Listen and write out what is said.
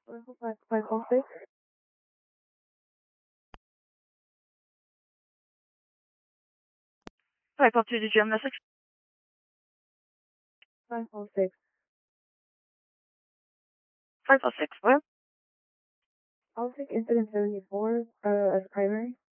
506. 502, did you have a message? 506. 506, what? I'll take incident 74 as primary.